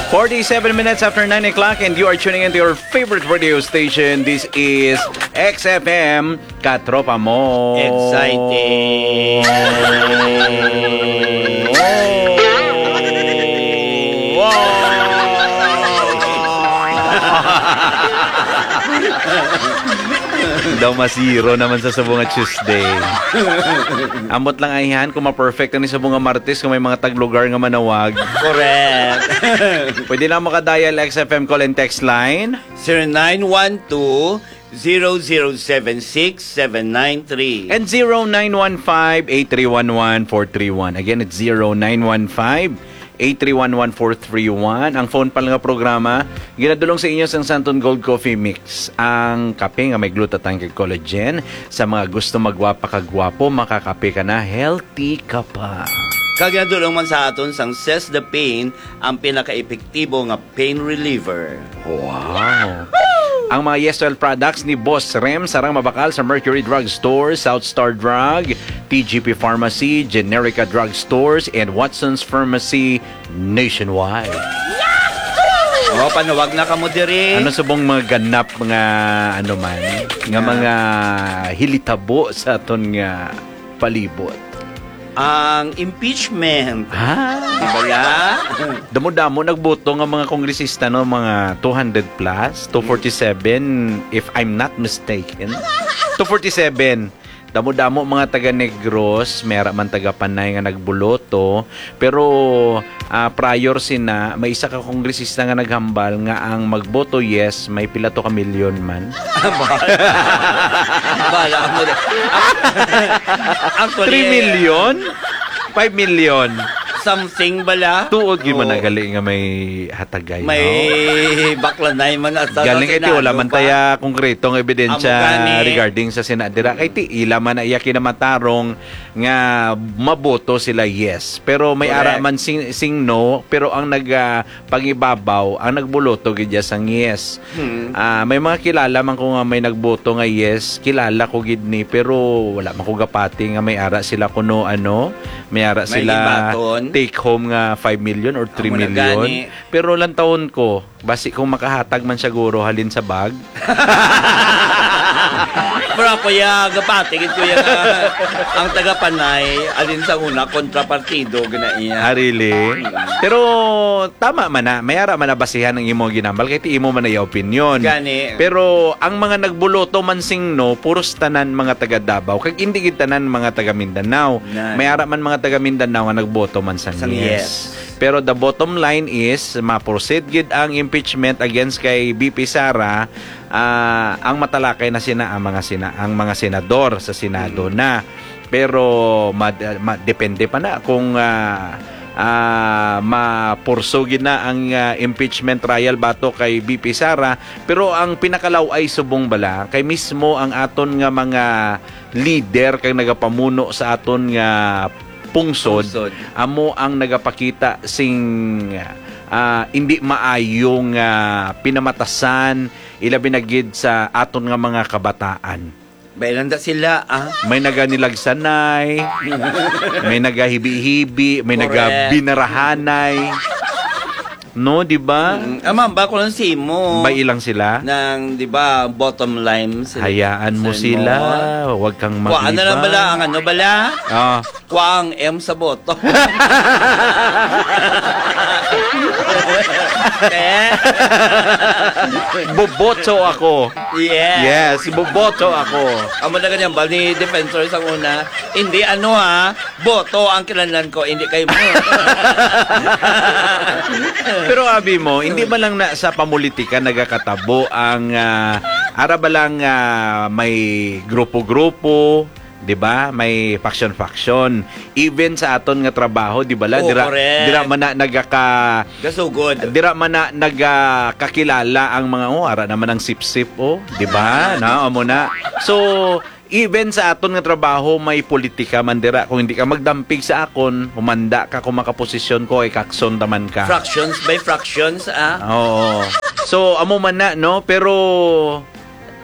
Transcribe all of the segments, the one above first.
47 minutes after 9 o'clock and you are tuning into your favorite radio station. This is XFM Katropa Mo. Exciting. Daw masiro naman sa Sabunga Tuesday. Ambot lang ayhan kung ma-perfect ni Sabunga Martes kung may mga taglugar nga manawag. Correct. Pwede na makadial XFM call and text line 0912-0076793 and 0915-8311431. Again, it's 0915-8311431. Ang phone pa lang nga programa, ginadulong sa inyo sa Santon Gold Coffee Mix. Ang kape nga may glutathione kag collagen. Sa mga gusto magwapa kagwapo, makakape ka na, healthy ka pa. Kagadulong man sa aton sang Cess the Pain, ang pinaka-epektibo nga pain reliever. Wow! Ang mga Yes Oil products ni Boss Rem sarang mabakal sa Mercury Drug Stores, South Star Drug, TGP Pharmacy, Generica Drug Stores, and Watson's Pharmacy nationwide. Oh, panawag na ka mo diri. Ano subong mga ganap mga ano man, nga mga hilitabo sa aton nga palibot? Ang impeachment. Ha? Diba ya? Damo-damo nagboto nga mga kongresista no, mga 200 plus, 247 if I'm not mistaken. 247. Damo-damo mga taga Negros, mayroon man taga Panay nga nagbuloto, pero prior sina may isa ka kongresista nga naghambal nga ang magboto yes, may pila to ka milyon man. Bala mo. 3 million? 5 million? Something bala? Tuod gyud man nagali nga may hatagay. May baklanay man at galing iti wala man taya konkretong ebidensya regarding sa Senadira. Kay ti ila man na iya kinamatarong nga maboto sila yes. Pero may ara man sing no, pero ang pagibabaw, ang nagbuloto gid sang yes. May mga kilala man ko nga may nagboto nga yes, kilala ko gid ni pero wala man ko gapati nga may ara sila kuno ano, may ara sila take home nga 5 million or 3 million. Pero lang taon ko, basi kung makahatag man siguro halin sa bag. Pero kuya, gapati ko yan ang taga-Panay, alin sa una, kontrapartido, ganaiya. Really? Pero tama man na, mayara man na basihan ng imo ginambal, kahit imo man na opinion. Gani. Pero ang mga nagbuloto man sing no, puros tanan mga taga Davao, kag hindi gid tanan mga taga Mindanao. Mayara man mga taga Mindanao nga nagboto man sang yes. Pero the bottom line is, ma-proceed gid ang impeachment against kay BP Sara, ang matalakay na ang mga senador sa Senado na. Pero depende pa na kung mapursugid na ang impeachment trial bato kay BP Sara. Pero ang pinakalaw ay subong bala kay mismo ang aton nga mga leader kay nagapamuno sa aton nga pungsod, amo ang nagapakita sing hindi maayong pinamatasan ilabi na gid sa aton nga mga kabataan. Bailanda sila, May naganilagsanay, may nagahibi-hibi, may nagabinarahanay. No, di ba? Ma'am, bako lang si mo. Ba ilang sila? Nang, di ba, bottom line. Hayaan mo sila. Huwag kang mag-iba. Kuhaan na lang bala, ang ano bala? Kuhaan M sa boto. Boboto ako. Yes. Yes, boboto ako. Amo na ganyan ba ni defensor sa una? Hindi boto ang kilanlan ko, hindi kayo mo. Pero abi mo, hindi ba lang na sa pamulitika nagakatabo ang ara ba lang may grupo-grupo, 'di ba? May faction-faction. Even sa aton nga trabaho, 'di ba? Dira man na gasugod. Dira man na nagkakilala ang mga ara naman ang sip-sip 'di ba? Na amo na. So even sa aton nga trabaho may politika man dira. Kung hindi ka magdampig sa akon, humanda ka kung makaposisyon ko ay kakson taman ka. Fractions by fractions, Oo. So amo man na no, pero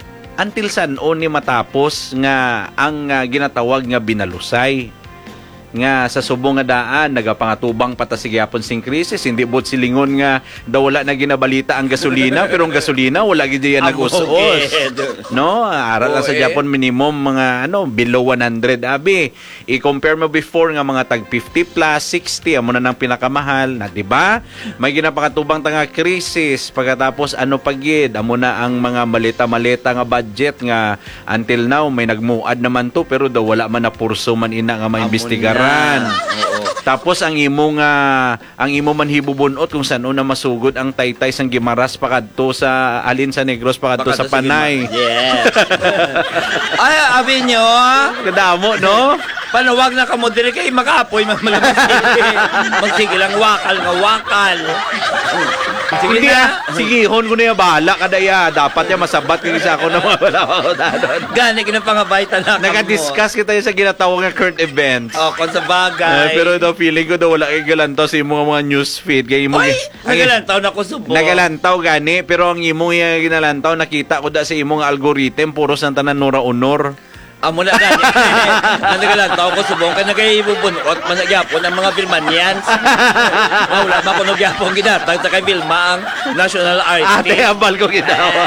until san ni matapos nga ang ginatawag nga binalusay nga sa subong nga daan nagapangatubang patasigyapon sing krisis, hindi bot silingon nga daw wala na ginabalita ang gasolina pero ang gasolina wala gid yan nag-us-us. No, aral lang sa Japan minimum mga below 100 abi. I-compare mo before nga mga tag 50 plus 60 amo na nang pinakamahal na, di ba? May ginapakatubang tanga krisis pagkatapos pagid amo na ang mga maleta-maleta nga budget nga until now may nagmuad naman to pero daw wala man na purso man ina nga maimbestigaran. Tapos ang imo man hibubunot kung saan una masugod ang taytay sang Gimaras pakadto sa alin sa Negros pakadto sa Panay. Yes. Ay, abi nyo. Kadamo, no? Panawag na kamo dire kay magapoy magsige lang wakal. Sige Hindi na. sigihon ko na yung bahala kadaya. Dapat yung masabat kung isa ako na mga wala. Gani kinapangabay talaga mo. Naka-discuss kita sa ginatawag ng current events. Kung sa bagay. Pero ito, feeling ko daw wala kay galantaw sa imong mga news feed. Kaya imong, nagalantaw na ko subo. nagalantaw gani, pero ang imong yung ginalantaw, nakita ko da sa imong algorithm, puro sa tanan nora-honor. Amo na gani. Nagalantaw ko subong ka nagayibubunot managyapon ang mga Vilmanians. Wala ba kuno gyapon ginatag sa kay Vilma ang national artist. Ate, ambal ko ginawa.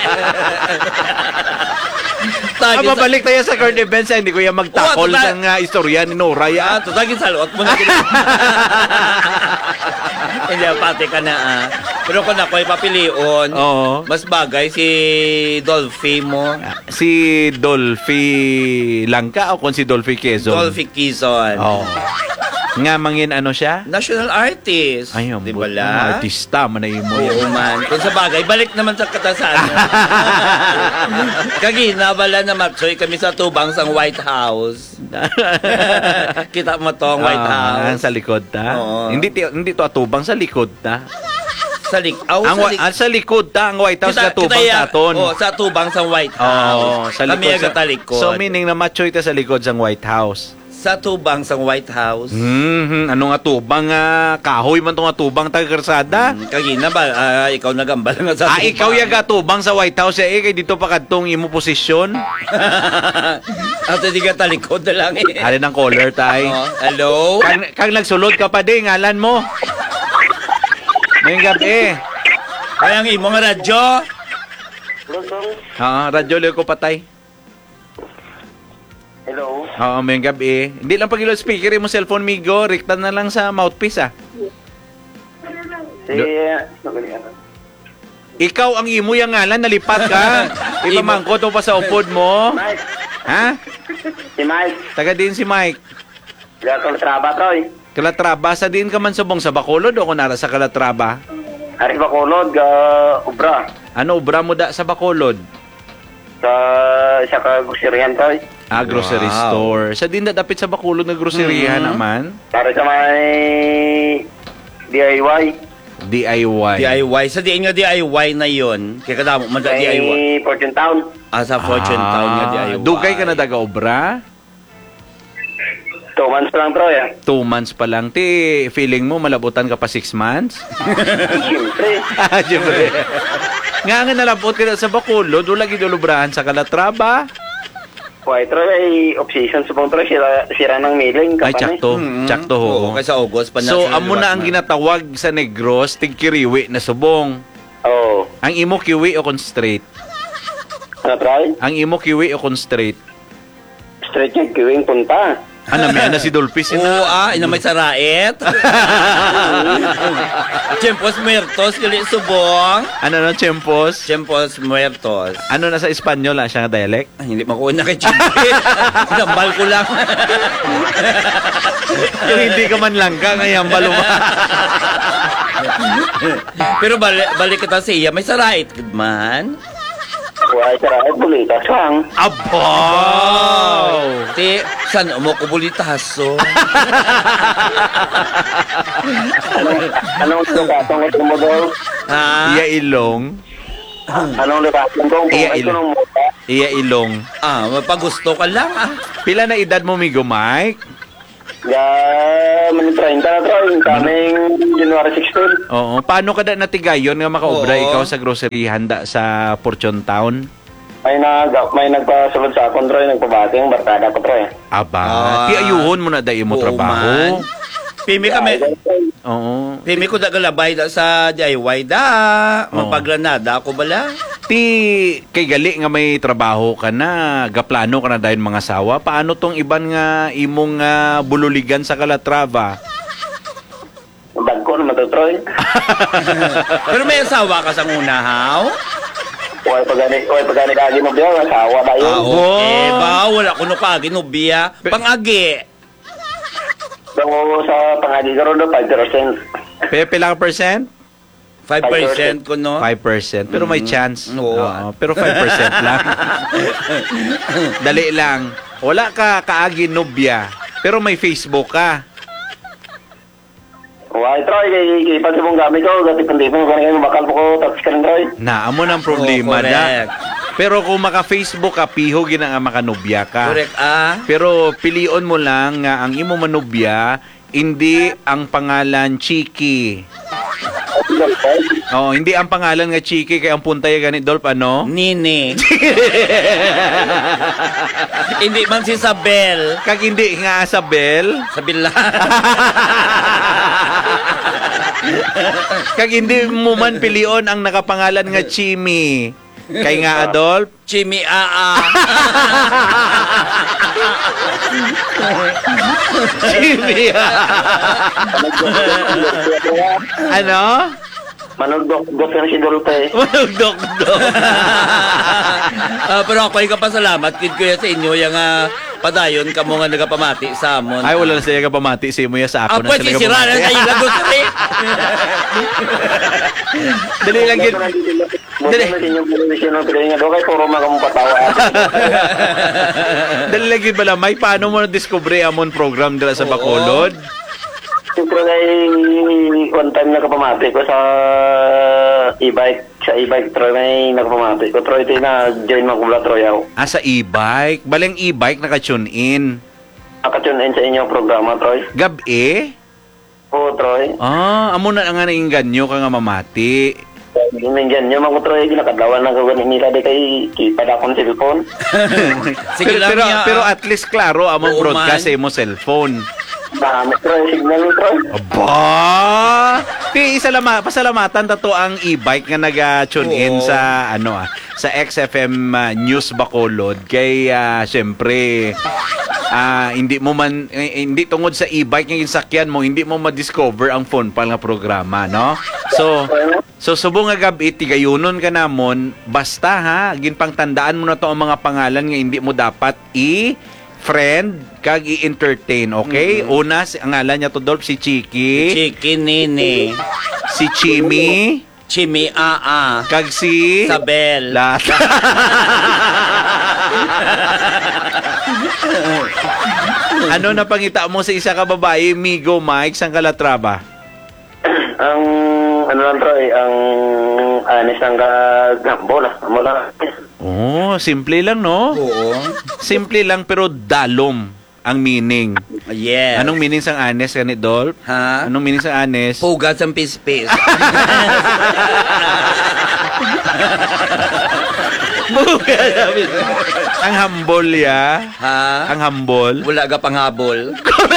Mabalik tayo sa current events, hindi ko yung magtakol ng istorya ni Nora. Tutagin sa luot mo na hindi, pati ka na Pero kung ako'y papilion, mas bagay si Dolphy mo. Si Dolphy Langka o kung si Dolphy Quezon? Dolphy Quezon. Nga mangin siya? National artist. Ay, di ba la? Artista, manay mo. Oo man. Kung sa bagay, balik naman sa katasan. Kagina, wala na matsoy kami sa tubang sang White House. Kita mo to ang White House. Sa likod ta? Oo. Hindi to atubang sa likod ta? Sa likod ta ang White House sa tubang taton. Sa tubang sa White House. Sa likod. Kami sa likod. So meaning na matsoy ta sa likod sang White House. Sa tubang sa White House. Ano nga tubang kahoy man to nga tubang taga-karsada? Kagina ba ikaw nagambal nga sa tubang. Ikaw yaga tubang sa White House kay dito pa kadtong imo posisyon. At di ka talikod na lang Alin ang caller tay? Hello? Kang nagsulod ka pa din ngalan mo. Ngayong gabi. Ay ang imo nga radyo. Radyo liyo ko patay. Hello. Ngayong gabi. Hindi lang pag speaker mo cellphone migo, rekta na lang sa mouthpiece Ikaw ang imo yang ngalan, nalipat ka. Ipamangkot mo pa sa upod mo. Mike. Ha? Si Mike. Taga din si Mike. Kalatraba, Troy. Kalatraba, sa din ka man subong sa Bacolod o kunara sa Kalatraba? Ari Bacolod, Ubra. Ano ubra mo da sa Bacolod? Sa kagusirihan, Troy. Grocery store. Sa din dapit sa Bacolod na groceryhan naman? Para sa may DIY. DIY. Sa diin nga DIY na yon. Kaya kadamo man da DIY. May Fortune Town. Sa Fortune Town nga DIY. Dugay ka na daga obra? 2 months lang, Troy. 2 months pa lang. Feeling mo malabutan ka pa 6 months? Siyempre. Siyempre. Nga nalabot ka na sa Bacolod, wala gidulubrahan sa Kalatraba. Why, Troy, obsession sa Troy, sira ng mailing. Ay, tsakto ho. Kasi sa August pa na. So, amo na ang ginatawag sa Negros, tigkiriwi na subong. Oo. Ang imo kiwi o kon straight? Ano, Troy? Ang imo kiwi o kon straight? Straight yung kiwing punta. May si Dolphis ina may sarait. Tiempos muertos, gali subong. Tiempos? Tiempos muertos. Ano na sa Espanyol siya nga dialect? Hindi makuha na kay Chimpe. Nambal ko lang. Yung hindi ka man lang ka, ngayon baluma. Pero balik kita sa iya, may sarait, good man. Why, sarait, bulitas lang. Abaw! Saan mo ko bulitaso? Anong lukatong ito mo daw? Iya ilong. Anong lukatong ko? Iya ilong. Mapagusto ka lang Pila na edad mo, Migo Mike? Mani 30 na, Troy. Kaming January 16. Oo. Paano ka natigayon nga makaobra ikaw sa grocery handa sa Fortune Town? may nagpasulod sa akong Troy, nagpabati ang barkada ko Troy. Aba, ti ayuhon mo na dahil mo Oo, trabaho. man. Pimi kami. Oo. Pimi ko dagalabay da sa DIY da. Mapaglanada ako bala. Ti kay gali nga may trabaho ka na, gaplano ka na dahil mga sawa. Paano tong iban nga imong bululigan sa Calatrava? Dagko naman to Troy. Pero may asawa ka sa unahaw? Huwag pagani kagi mo biya, asawa ba yun? Okay ba? Wala ko ka ginubya. Pangagi. So, sa pangagi ko rin 5%. Pepe lang percent? 5% ko, no? 5%. Pero may chance. Oo. Pero 5% lang. Dali lang. Wala ka kaagi nobya. Pero may Facebook ka. Huwag Troy, kay pag mong gamit ko, gati pandi mo, kung bakal po ko, touch ka rin Troy. Naamo ng problema correct. Pero kung maka-Facebook ka, piho gina nga makanubya ka. Correct, Pero pilion mo lang nga ang imo manubya, hindi ang pangalan Chiki. Oh, hindi ang pangalan nga Chiki kay ang puntay ganit Dolp ano? Nini. Hindi man si Sabel. Kag hindi nga Sabel. Sabila. Kag hindi mo man pilion ang nakapangalan nga Chimi. Kay nga Adolf. Chimi Aa. Chimi. Ano? Manugdok na si Dulpe. Manugdok-dok. Pero ako ay kapasalamat kid ko sa inyo yung padayon kamo nga nagapamati sa amon. Ay, wala na siya kapamati. Si Muya sa ako na Pwede sila sira na kapamati. sa ilago sari. Dali lang yun. Dali na sinyong television ng piling nga doon, kay puro mga mong patawa. Dali lang yun bala. May paano mo na-discover amon program dila sa Bacolod? Siyempre kay one time nakapamati ko sa e-bike. Sa e-bike, Troy, may nakapamati ko. Troy, ito na-join mo kumula, Troy, ako. Sa e-bike. Balang e-bike naka-tune in. Nakatune in sa inyong programa, Troy. Gabi? Oo, Troy. Amo na nga nainganyo ka nga mamati. Mingan nyo, mga Troy, ginakadlawan na gawin nila di kay kipad akong cellphone. Sige lang niya. Pero at least klaro among Oo, broadcast man. sa imo cellphone. Dami, Troy, signal ni Troy. Aba! Pasalamatan tato ang e-bike nga naga-tune in Oo. sa sa XFM News Bacolod kay syempre hindi tungod sa e-bike nga gisakyan mo, hindi mo ma-discover ang phone pal nga programa, no? So subo nga gabi tigayunon ka namon, basta ginpang tandaan mo na to ang mga pangalan nga hindi mo dapat friend kag i-entertain, okay? Una, ang ngalan niya to Dolph, si Chiki, Chiki Nini. si Chimi, Chimi Aa. kag si Sabel. Lahat. Ano na pangita mo sa isa ka babae, Migo Mike, sang Calatrava? Ang, ano lang, Troy, ang anis ng gambo na. Mula. Oh, simple lang, no? Oo. Simple lang pero dalom ang meaning. Yes. Anong meaning sang anes kanit Dolph? Ha? Anong meaning sang anes? Pugat sa pispis. Ang humble ya. Ha? Ang humble. Wala ka panghabol.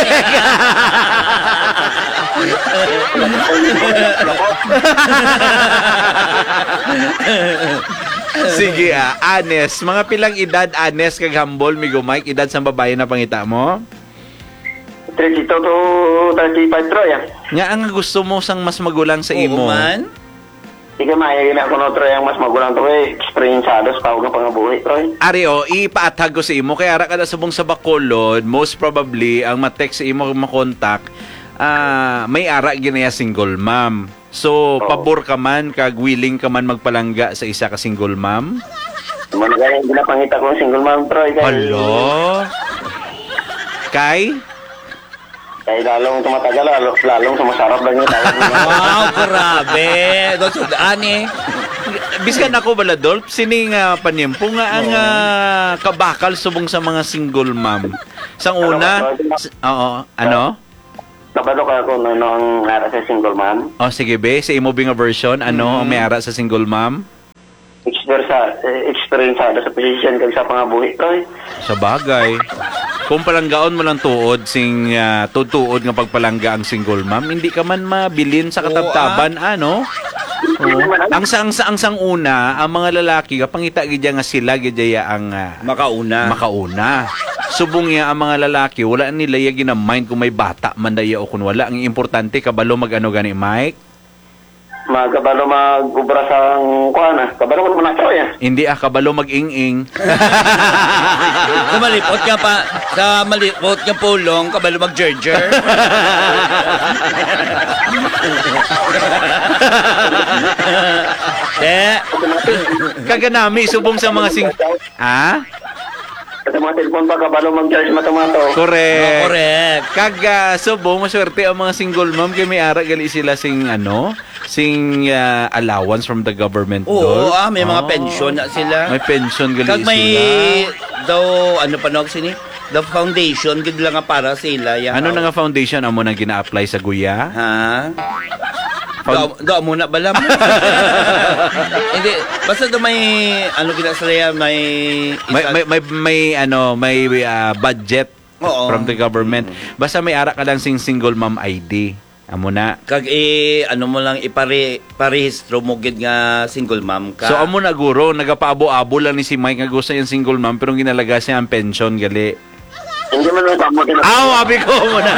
Sige Anes. Mga pilang edad Anes kag humble, Migo Mike, edad sa babae na pangita mo? 32 to 35, Troy, Nga ang gusto mo sang mas magulang sa imo. Oo man. Sige, mayagin ako no, Troy, ang mas magulang to, experienceados, pawag ng pangabuhi, Troy. Ario, ipaatag ko sa imo kay ara kada subong sa Bacolod, most probably ang ma-text sa imo makontak may ara ginaya single mom. So, pabor ka man kag willing ka man magpalangga sa isa ka single mom? Muna kaya yung ginapangita ko single mom, Troy. Hello? Kay? Kaya lalong tumatagal, lalong sumasarap lang yung tawag mo. Wow, grabe. Doon sudaan eh. Biskan ako bala, Dolph, sining panyempo nga ang kabakal subong sa mga single mom. Sang una, ano? Napado ka kung ano ang ara sa single mom. Oh, sige be, sa imo bing version, ano ang may ara sa single mom? experiensado sa position kag sa pangabuhi, Troy. Sa bagay. Kung palanggaon mo lang tuod sing tutuod nga pagpalangga ang single mom, hindi ka man mabilin sa katabtaban ano? Oo. Ang sang una, ang mga lalaki kapangita gidya nga sila gidya ang makauna. Subong ya ang mga lalaki, wala nila ya ginamind kung may bata man daya o kung wala. Ang importante kabalo magano gani Mike. Kabalo mag-ubra sa kuana. Kabalo mo na Troy. Hindi kabalo mag-ing-ing. Kumalipot ka pa sa malipot ka pulong, kabalo mag-gerger. Kaganami subong sa mga Sa mga cellphone pa kabalo mag-charge matomato. Correct. Correct. Subong maswerte ang mga single mom kay may ara gali sila sing allowance from the government. Oo, may mga pension na sila. May pension gali Kag sila. may daw ano pa nog sini? The foundation gid lang nga para sila ya. Ano na nga foundation amo nang gina-apply sa Guya? Ha? Daw muna balam. Hindi, basta do may ano ginasaya may budget from the government. Basta may ara ka lang sing single mom ID. Amo na. Kag ano mo lang iparehistro mo gid nga single mom ka. So amo na guro, nagapaabo-abo lang ni si Mike nga gusto yung single mom pero ginalaga siya ang pension gali. Hindi man lang tamo din. Abi ko mo na.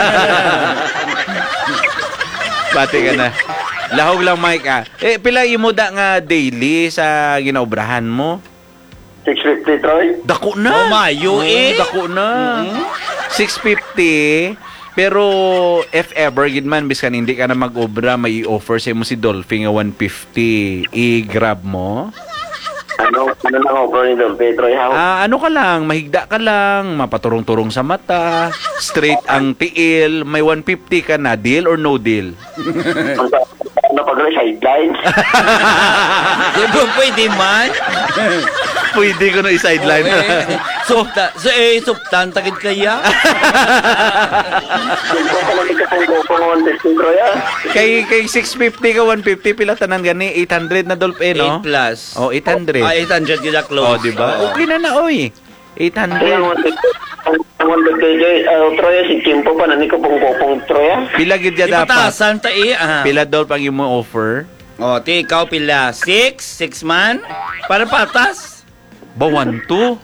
Pati ka na. Lahog lang Mike pila imo da nga daily sa ginaobrahan mo? 650 Troy. Dako na. Mayo Dako na. 650. Pero if ever gid man biskan hindi ka na mag-obra, may i-offer sa imo si Dolphy nga 150. I-grab mo. Ano lang offer ni Dolphy Troy? Ano ka lang, mahigda ka lang, mapaturong-turong sa mata, straight ang tiil, may 150 ka na, deal or no deal? Napag sideline. Di ba pwede man? Pwede ko na i-sideline. Suptan tagid kaya? Kay 650 ka 150 pila tanan gani 800 na Dolphy no? 8 plus. 800. 800 gid close. Di ba? Okay na oy. 800. Troy, si Kimpo pa na ni kapong Troy. Pila gid ya dapat? Ipatasan ta Pila Dolph ang imo offer? Ti ikaw pila 6 man para patas. Ba 1 2?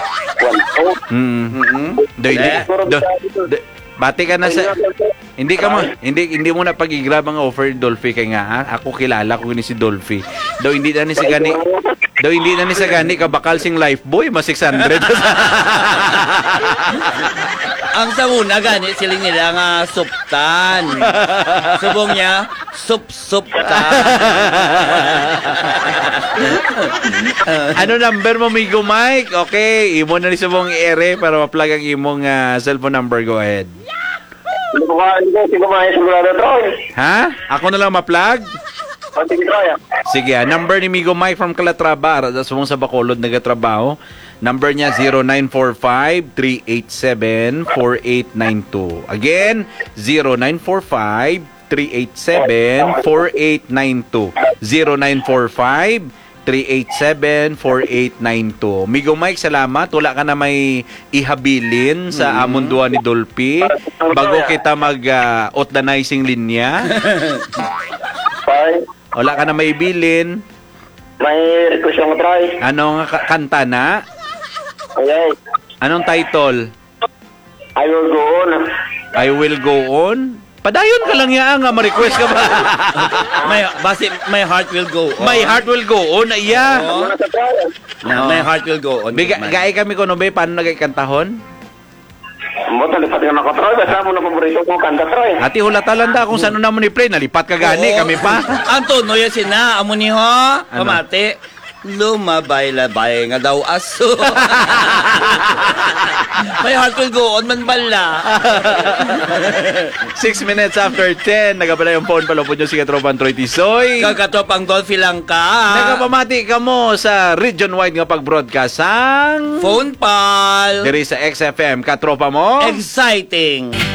Bati ka na sa hindi mo na pag-i-grab ang offer Dolphy kay nga ako kilala ko ni si Dolphy. Daw hindi na ni sa gani kabakal sing life boy mas 600. Ang sa una gani siling nila nga suptan. Subong niya suptan. Ano number mo Migo Mike? Okay, imo na ni subong i-ere para ma-plug ang imong cellphone number. Go ahead. Ha? Ako na lang ma-plug? Sige, number ni Migo Mike from Calatrava. Sumong sa Bacolod nagatrabaho. Number niya 0945-387-4892. Again, 0945-387-4892. 0945-387-4892. Migo Mike, salamat. Wala ka na may ihabilin sa amunduan ni Dolphy bago kita mag-organizing linya. Wala ka na may ibilin. May request yung try. Anong kanta na? Okay. Anong title? I will go on. I will go on? Padayon ka lang nga ma-request ka ba? My heart will go on. My heart will go on, iya. My heart will go on. Gaya kami ko no ba paano nagkantahon? Mo talipat ka na ko Troy, basta mo na paborito kong kanta Troy. Ati hulatalan da kung saan na mo ni play, nalipat ka gani kami pa. Anton, no yan sina, amo ni ho, pamati. Lumabay-labay nga daw aso. My heart will go on man bala. 6 minutes after 10, nagabala yung phone palupod nyo si Katropan Troy Tisoy. Kagkatopang Dolphy lang ka. Nagapamati ka mo sa region-wide nga pag-broadcast ang Phone pal. diri sa XFM. Katropa mo? Exciting.